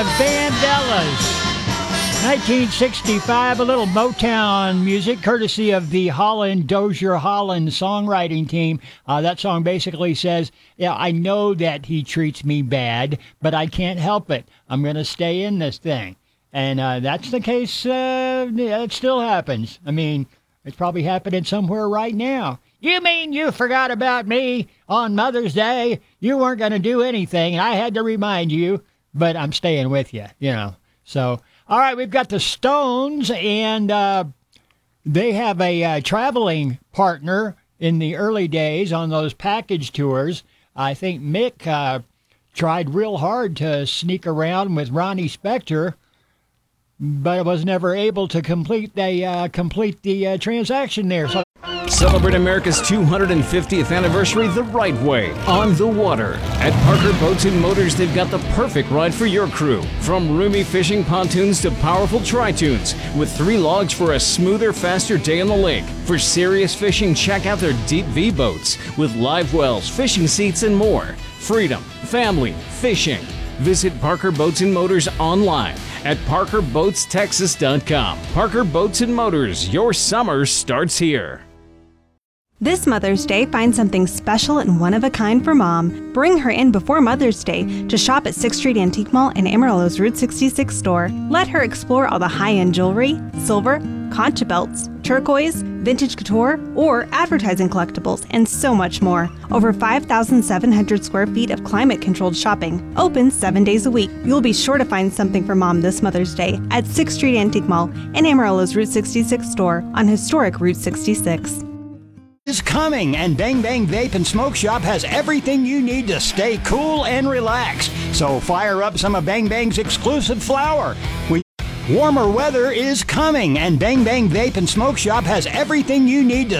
the Vandellas. 1965, a little Motown music, courtesy of the Dozier Holland songwriting team. That song basically says, yeah, I know that he treats me bad, but I can't help it. I'm going to stay in this thing. And that's the case. It still happens. I mean, it's probably happening somewhere right now. You mean you forgot about me on Mother's Day? You weren't going to do anything, and I had to remind you, but I'm staying with you, you know. So, all right, we've got the Stones, and they have a traveling partner in the early days on those package tours. I think Mick tried real hard to sneak around with Ronnie Spector, but was never able to complete the transaction there. So. Celebrate America's 250th anniversary the right way, on the water. At Parker Boats and Motors, they've got the perfect ride for your crew. From roomy fishing pontoons to powerful tri-tunes, with 3 logs for a smoother, faster day on the lake. For serious fishing, check out their Deep V boats, with live wells, fishing seats, and more. Freedom, family, fishing. Visit Parker Boats and Motors online at parkerboatstexas.com. Parker Boats and Motors, your summer starts here. This Mother's Day, find something special and one-of-a-kind for Mom. Bring her in before Mother's Day to shop at 6th Street Antique Mall and Amarillo's Route 66 store. Let her explore all the high-end jewelry, silver, concha belts, turquoise, vintage couture, or advertising collectibles, and so much more. Over 5,700 square feet of climate-controlled shopping. Open 7 days a week. You'll be sure to find something for Mom this Mother's Day at 6th Street Antique Mall and Amarillo's Route 66 store on historic Route 66. Is coming, and Bang Bang Vape and Smoke Shop has everything you need to stay cool and relax. So fire up some of Bang Bang's exclusive flower. Warmer weather is coming, and Bang Bang Vape and Smoke Shop has everything you need to